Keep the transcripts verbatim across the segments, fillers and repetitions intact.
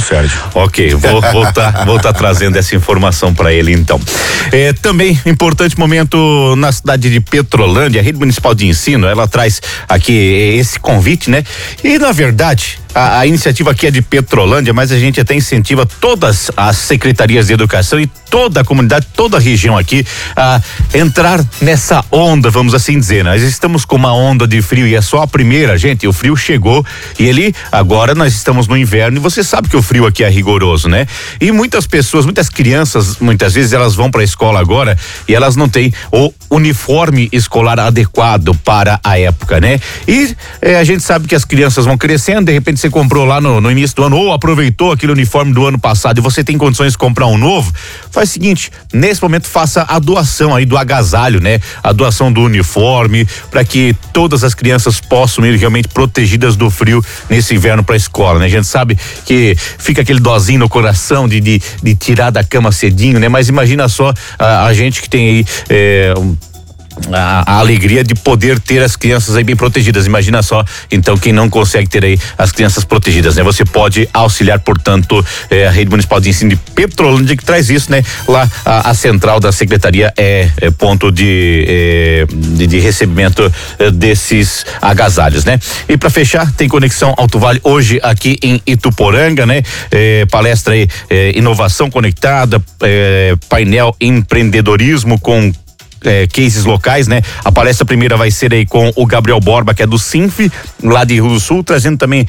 Sérgio. Ok, vou voltar, vou estar trazendo essa informação para ele então. É, também importante momento na cidade de Petrolândia, a Rede Municipal de Ensino, ela traz aqui esse convite, né? E na verdade, A, a iniciativa aqui é de Petrolândia, mas a gente até incentiva todas as secretarias de educação e toda a comunidade, toda a região aqui a entrar nessa onda, vamos assim dizer. Nós estamos com uma onda de frio e é só a primeira, gente. O frio chegou e ele agora nós estamos no inverno e você sabe que o frio aqui é rigoroso, né? E muitas pessoas, muitas crianças, muitas vezes elas vão para a escola agora e elas não têm o uniforme escolar adequado para a época, né? E eh, a gente sabe que as crianças vão crescendo, de repente você comprou lá no, no início do ano ou aproveitou aquele uniforme do ano passado e você tem condições de comprar um novo, faz o seguinte, nesse momento faça a doação aí do agasalho, né? A doação do uniforme para que todas as crianças possam ir realmente protegidas do frio nesse inverno para a escola, né? A gente sabe que fica aquele dozinho no coração de, de, de tirar da cama cedinho, né? Mas imagina só a, a gente que tem aí é, um, A, a alegria de poder ter as crianças aí bem protegidas. Imagina só, então, quem não consegue ter aí as crianças protegidas, né? Você pode auxiliar, portanto, eh, a Rede Municipal de Ensino de Petrolândia que traz isso, né? Lá a, a central da secretaria é, é ponto de, é, de, de recebimento é, desses agasalhos, né? E para fechar, tem conexão Alto Vale hoje aqui em Ituporanga, né? É, palestra aí, é, inovação conectada, é, painel empreendedorismo com É, cases locais, né? A palestra primeira vai ser aí com o Gabriel Borba, que é do Sinf, lá de Rio do Sul, trazendo também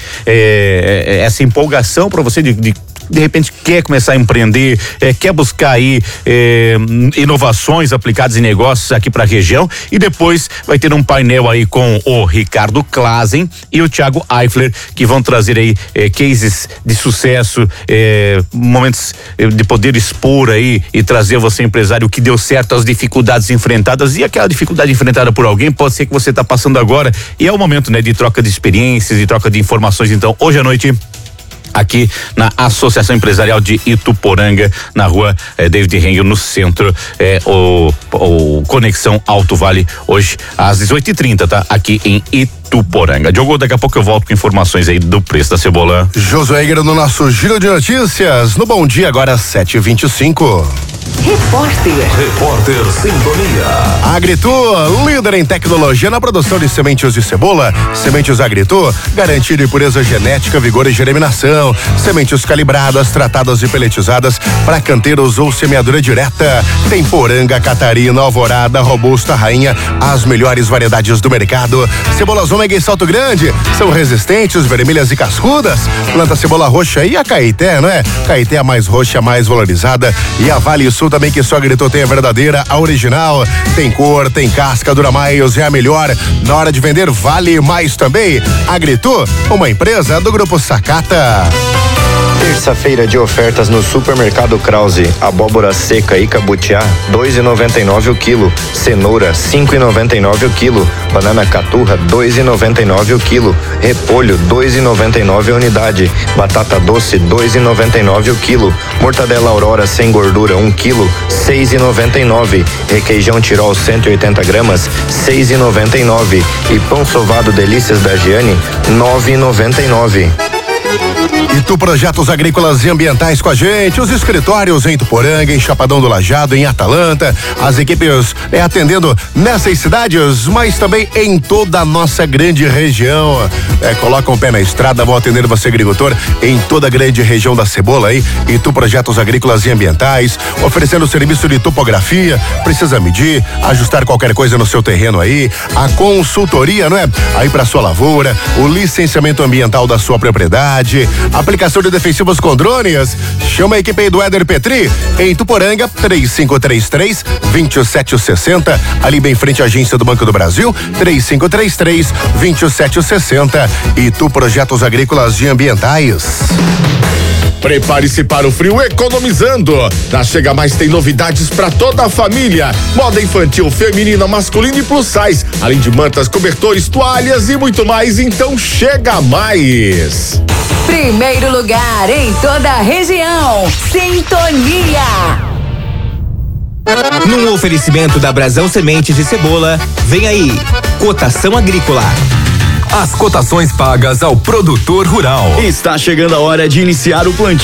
é, essa empolgação para você de, de de repente quer começar a empreender, é, quer buscar aí é, inovações aplicadas em negócios aqui para a região, e depois vai ter um painel aí com o Ricardo Klazen e o Thiago Eifler, que vão trazer aí é, cases de sucesso, é, momentos de poder expor aí e trazer você empresário o que deu certo, as dificuldades enfrentadas, e aquela dificuldade enfrentada por alguém pode ser que você está passando agora, e é o momento, né, de troca de experiências, de troca de informações. Então hoje à noite aqui na Associação Empresarial de Ituporanga, na rua eh, David Rengel, no centro, eh, o, o Conexão Alto Vale, hoje às dezoito e trinta, tá? Aqui em Ituporanga. Diogo, daqui a pouco eu volto com informações aí do preço da cebola. Josué Egger no nosso Giro de Notícias, no Bom Dia, agora sete e vinte e cinco. Repórter. Repórter Sintonia. Agritu, líder em tecnologia na produção de sementes de cebola. Sementes Agritu, garantia de pureza genética, vigor e germinação. Sementes calibradas, tratadas e peletizadas para canteiros ou semeadura direta. Tem Poranga, Catarina, Alvorada, Robusta, Rainha, as melhores variedades do mercado. Cebolas ômega e Salto Grande são resistentes, vermelhas e cascudas. Planta cebola roxa e a Caeté, não é? Caeté a mais roxa, a mais valorizada. E a Vale Sul também, que só Agritu tem a verdadeira, a original. Tem cor, tem casca, dura mais, é a melhor. Na hora de vender, vale mais também. Agritu, uma empresa do Grupo Sacata. Terça-feira de ofertas no Supermercado Krause. Abóbora seca e cabutiá, dois e noventa e nove o quilo. Cenoura, cinco e noventa e nove o quilo. Banana caturra, dois e noventa e nove o quilo. Repolho, dois e noventa e nove a unidade. Batata doce, dois e noventa e nove o quilo. Mortadela Aurora sem gordura, um quilo, seis e noventa e nove. Requeijão Tirol, cento e oitenta gramas, seis e noventa e nove. E pão sovado Delícias da Giane, nove e noventa e nove. E tu, projetos agrícolas e ambientais com a gente, os escritórios em Ituporanga, em Chapadão do Lajeado, em Atalanta, as equipes é, atendendo nessas cidades, mas também em toda a nossa grande região. É, coloca um pé na estrada, vão atender você, agricultor, em toda a grande região da cebola aí. E tu, projetos agrícolas e ambientais, oferecendo serviço de topografia, precisa medir, ajustar qualquer coisa no seu terreno aí, a consultoria, não é? Aí para sua lavoura, o licenciamento ambiental da sua propriedade, aplicação de defensivos com drones. Chama a equipe aí do Éder Petri em Ituporanga, três cinco três três, dois sete seis zero, ali bem frente à agência do Banco do Brasil, três cinco três três, dois sete seis zero. E tu, projetos agrícolas e ambientais. Prepare-se para o frio economizando. Na Chega Mais tem novidades para toda a família. Moda infantil, feminina, masculina e plus size. Além de mantas, cobertores, toalhas e muito mais. Então Chega Mais. Primeiro lugar em toda a região. Sintonia. Num oferecimento da Brasão Sementes de Cebola, vem aí, cotação agrícola. As cotações pagas ao produtor rural. Está chegando a hora de iniciar o plantio